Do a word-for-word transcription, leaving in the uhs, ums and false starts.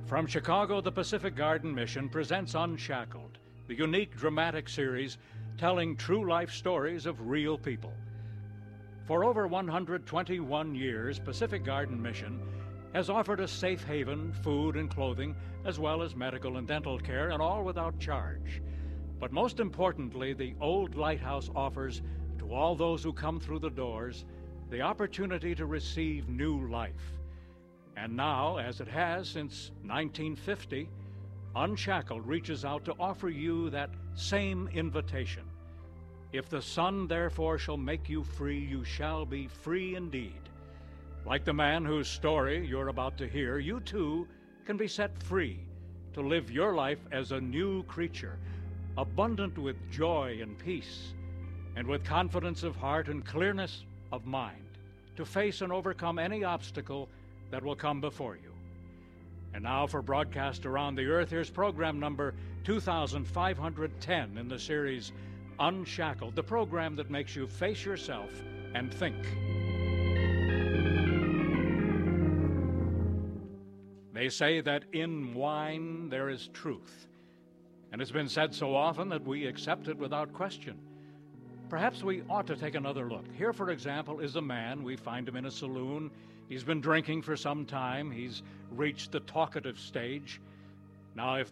From Chicago, the Pacific Garden Mission presents Unshackled, the unique dramatic series telling true life stories of real people. For over one hundred twenty-one years, Pacific Garden Mission has offered a safe haven, food and clothing, as well as medical and dental care, and all without charge. But most importantly, the old lighthouse offers to all those who come through the doors the opportunity to receive new life. And now, as it has since nineteen fifty, Unshackled reaches out to offer you that same invitation. If the Son therefore shall make you free, you shall be free indeed. Like the man whose story you're about to hear, you too can be set free to live your life as a new creature, abundant with joy and peace, and with confidence of heart and clearness of mind, to face and overcome any obstacle that will come before you. And now for broadcast around the earth, here's program number two thousand five hundred ten in the series Unshackled, the program that makes you face yourself and think. They say that in wine there is truth, and it's been said so often that we accept it without question. Perhaps we ought to take another look. Here, for example, is a man. We find him in a saloon. He's been drinking for some time. He's reached the talkative stage. Now, if